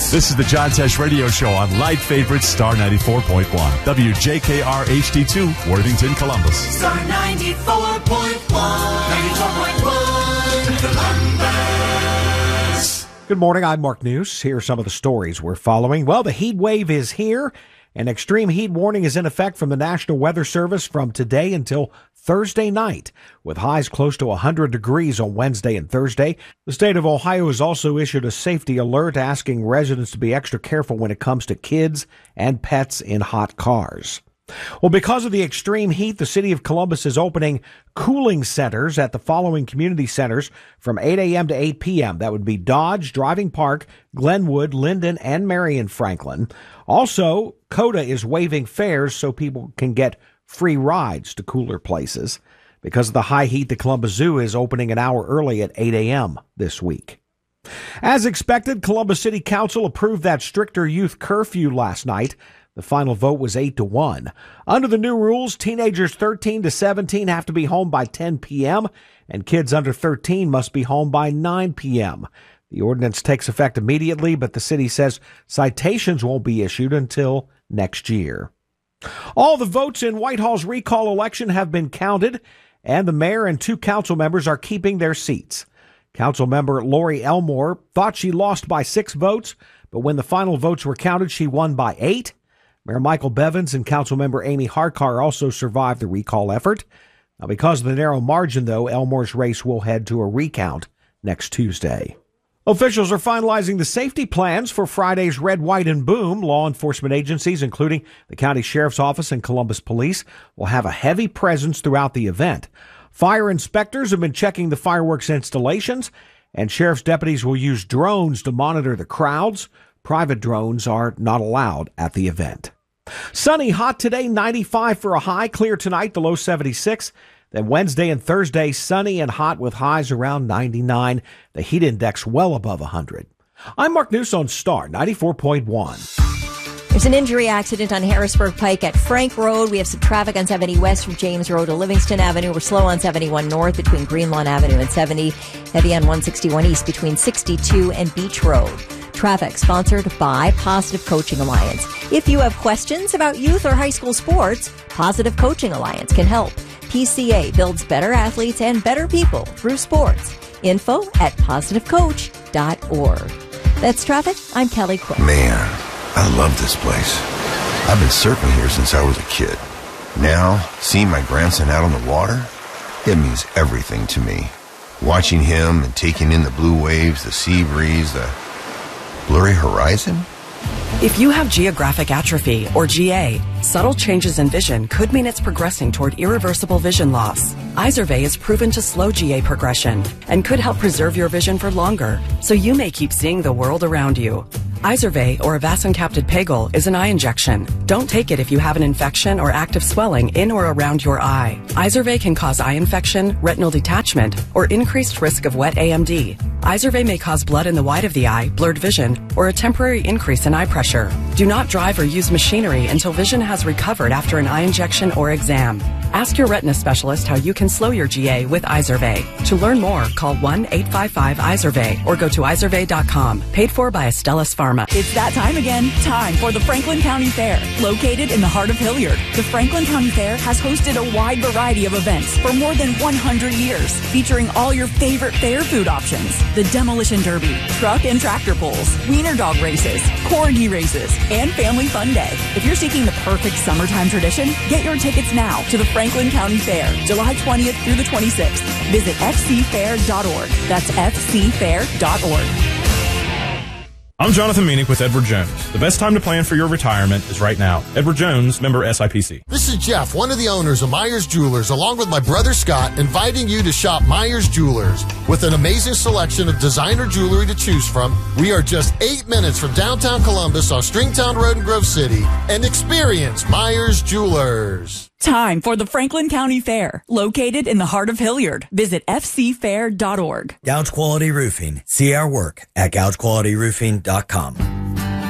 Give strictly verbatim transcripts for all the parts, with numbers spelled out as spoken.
This is the John Tesh Radio Show on Light Favorite Star ninety-four point one. W J K R H D two, Worthington, Columbus. Star ninety-four point one. ninety-four point one, Columbus. Good morning, I'm Mark News. Here are some of the stories we're following. Well, the heat wave is here. An extreme heat warning is in effect from the National Weather Service from today until Thursday night, with highs close to one hundred degrees on Wednesday and Thursday. The state of Ohio has also issued a safety alert asking residents to be extra careful when it comes to kids and pets in hot cars. Well, because of the extreme heat, the city of Columbus is opening cooling centers at the following community centers from eight a.m. to eight p.m. That would be Dodge, Driving Park, Glenwood, Linden, and Marion Franklin. Also, COTA is waiving fares so people can get free rides to cooler places. Because of the high heat, the Columbus Zoo is opening an hour early at eight a.m. this week. As expected, Columbus City Council approved that stricter youth curfew last night. The final vote was eight to one. Under the new rules, teenagers thirteen to seventeen have to be home by ten p.m., and kids under thirteen must be home by nine p.m. The ordinance takes effect immediately, but the city says citations won't be issued until next year. All the votes in Whitehall's recall election have been counted, and the mayor and two council members are keeping their seats. Council member Lori Elmore thought she lost by six votes, but when the final votes were counted, she won by eight. Mayor Michael Bevins and Councilmember Amy Harkar also survived the recall effort. Now, because of the narrow margin, though, Elmore's race will head to a recount next Tuesday. Officials are finalizing the safety plans for Friday's Red, White, and Boom. Law enforcement agencies, including the County Sheriff's Office and Columbus Police, will have a heavy presence throughout the event. Fire inspectors have been checking the fireworks installations, and sheriff's deputies will use drones to monitor the crowds. Private drones are not allowed at the event. Sunny, hot today, ninety-five for a high. Clear tonight, the low seventy-six. Then Wednesday and Thursday, sunny and hot with highs around ninety-nine. The heat index well above one hundred. I'm Mark News on Star ninety-four point one. There's an injury accident on Harrisburg Pike at Frank Road. We have some traffic on seventy west from James Road to Livingston Avenue. We're slow on seventy-one north between Greenlawn Avenue and seventy. Heavy on one sixty-one east between sixty-two and Beach Road. Traffic sponsored by Positive Coaching Alliance. If you have questions about youth or high school sports, Positive Coaching Alliance can help. P C A builds better athletes and better people through sports. Info at positive coach dot org. That's traffic. I'm Kelly Quick. Man, I love this place. I've been surfing here since I was a kid. Now, seeing my grandson out on the water, it means everything to me. Watching him and taking in the blue waves, the sea breeze, the blurry horizon. If you have geographic atrophy, or G A, subtle changes in vision could mean it's progressing toward irreversible vision loss. Izervay is proven to slow G A progression and could help preserve your vision for longer, so you may keep seeing the world around you. Izervay, or avacincaptad pegol, is an eye injection. Don't take it if you have an infection or active swelling in or around your eye. Izervay can cause eye infection, retinal detachment, or increased risk of wet A M D. Izervay may cause blood in the white of the eye, blurred vision, or a temporary increase in eye pressure. Do not drive or use machinery until vision has recovered after an eye injection or exam. Ask your retina specialist how you can slow your G A with Izervay. To learn more, call one eight five five Izervay or go to izervay dot com. Paid for by Astellas Pharma. It's that time again. Time for the Franklin County Fair. Located in the heart of Hilliard, the Franklin County Fair has hosted a wide variety of events for more than one hundred years, featuring all your favorite fair food options. The Demolition Derby, truck and tractor pulls, wiener dog races, corgi races, and Family Fun Day. If you're seeking the perfect summertime tradition, get your tickets now to the Franklin County Fair, July twentieth through the twenty-sixth. Visit f c fair dot org. That's f c fair dot org. I'm Jonathan Meanick with Edward Jones. The best time to plan for your retirement is right now. Edward Jones, member S I P C. This is Jeff, one of the owners of Myers Jewelers, along with my brother Scott, inviting you to shop Myers Jewelers. With an amazing selection of designer jewelry to choose from, we are just eight minutes from downtown Columbus on Stringtown Road in Grove City. And experience Myers Jewelers. Time for the Franklin County Fair, located in the heart of Hilliard. Visit f c fair dot org. Gouge Quality Roofing. See our work at gouge quality roofing dot com.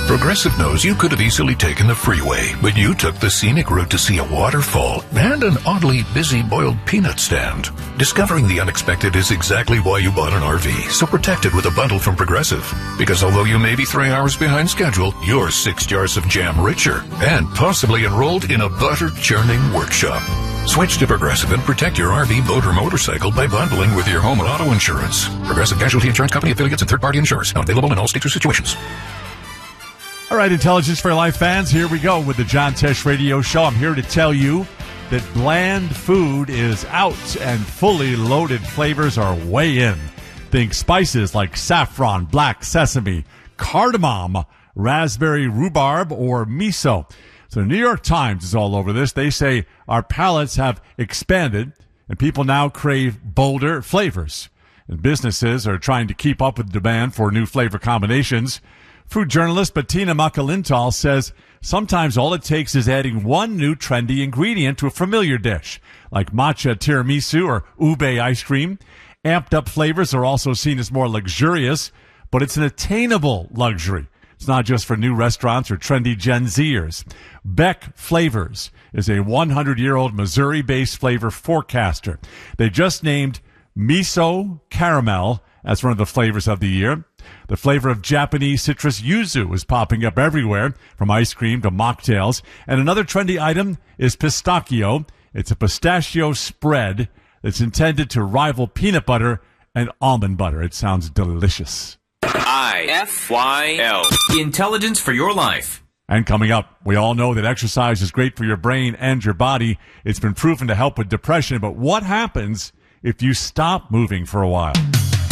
Progressive knows you could have easily taken the freeway, but you took the scenic route to see a waterfall and an oddly busy boiled peanut stand. Discovering the unexpected is exactly why you bought an R V, so protect it with a bundle from Progressive. Because although you may be three hours behind schedule, you're six jars of jam richer and possibly enrolled in a butter churning workshop. Switch to Progressive and protect your R V, boat, or motorcycle by bundling with your home and auto insurance. Progressive Casualty Insurance Company, affiliates, and third-party insurers. Not available in all states or situations. All right, Intelligence for Life fans, here we go with the John Tesh Radio Show. I'm here to tell you that bland food is out and fully loaded flavors are way in. Think spices like saffron, black sesame, cardamom, raspberry rhubarb, or miso. So the New York Times is all over this. They say our palates have expanded and people now crave bolder flavors. And businesses are trying to keep up with demand for new flavor combinations. Food journalist Bettina Makalintal says sometimes all it takes is adding one new trendy ingredient to a familiar dish, like matcha tiramisu or ube ice cream. Amped up flavors are also seen as more luxurious, but it's an attainable luxury. It's not just for new restaurants or trendy Gen Zers. Beck Flavors is a hundred-year-old Missouri-based flavor forecaster. They just named miso caramel as one of the flavors of the year. The flavor of Japanese citrus yuzu is popping up everywhere, from ice cream to mocktails. And another trendy item is pistachio. It's a pistachio spread that's intended to rival peanut butter and almond butter. It sounds delicious. I F Y L. Intelligence for your life. And coming up, we all know that exercise is great for your brain and your body. It's been proven to help with depression, but what happens if you stop moving for a while?